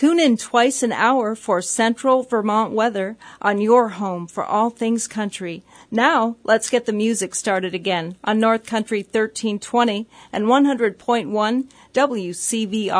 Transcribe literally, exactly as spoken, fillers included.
Tune in twice an hour for Central Vermont weather on your home for all things country. Now, let's get the music started again on North Country thirteen twenty and one hundred point one W C V R.